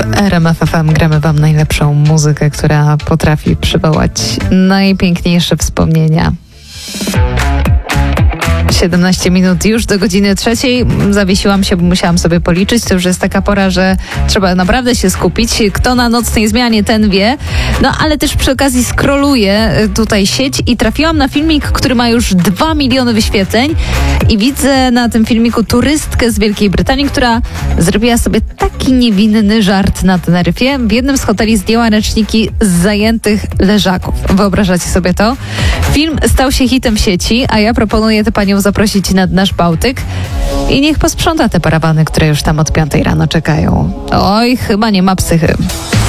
RMF FM gramy wam najlepszą muzykę, która potrafi przywołać najpiękniejsze wspomnienia. 17 minut już do godziny 3. Zawiesiłam się, bo musiałam sobie policzyć. To już jest taka pora, że trzeba naprawdę się skupić. Kto na nocnej zmianie, ten wie. No ale też przy okazji scrolluję tutaj sieć i trafiłam na filmik, który ma już 2 miliony wyświetleń i widzę na tym filmiku turystkę z Wielkiej Brytanii, która zrobiła sobie taki niewinny żart na Teneryfie. W jednym z hoteli zdjęła ręczniki z zajętych leżaków. Wyobrażacie sobie to? Film stał się hitem w sieci, a ja proponuję tę panią zaprosić nad nasz Bałtyk i niech posprząta te parawany, które już tam od 5 rano czekają. Oj, chyba nie ma psychy.